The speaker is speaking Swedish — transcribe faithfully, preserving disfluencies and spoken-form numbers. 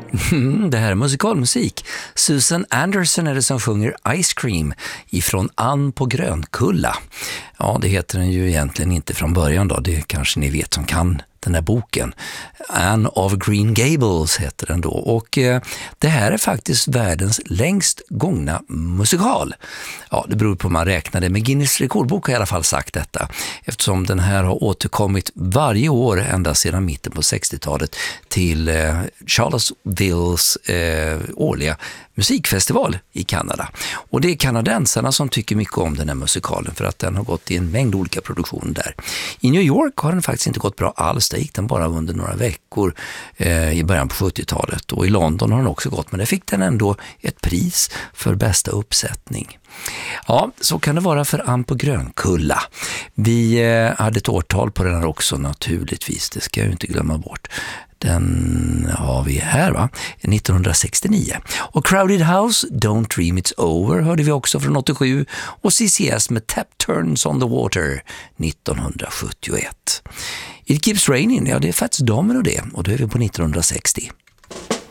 Mm, det här är musikalmusik. Susan Anderson är det som sjunger Ice Cream ifrån Ann på Grönkulla. Ja, det heter den ju egentligen inte från början då. Det kanske ni vet som kan den här boken. Anne of Green Gables heter den då. Och eh, det här är faktiskt världens längst gångna musikal. Ja, det beror på hur man räknar det. Men Guinness rekordbok har i alla fall sagt detta. Eftersom den här har återkommit varje år ända sedan mitten på sextiotalet till eh, Charlesvilles eh, årliga musikfestival i Kanada. Och det är kanadensarna som tycker mycket om den här musikalen för att den har gått i en mängd olika produktioner där. I New York har den faktiskt inte gått bra alls. Det gick den bara under några veckor eh, i början på sjuttiotalet. Och i London har den också gått, men där fick den ändå ett pris för bästa uppsättning. Ja, så kan det vara för Ann på Grönkulla. Vi eh, hade ett årtal på den här också naturligtvis. Det ska jag ju inte glömma bort. Den har vi här va? nittonhundrasextionio. Och Crowded House, Don't Dream It's Over hörde vi också från åttiosju. Och C C S med Tap Turns on the Water nittonhundrasjuttioett. It Keeps Raining, ja det är faktiskt damer och det. Och då är vi på nittonhundrasextio.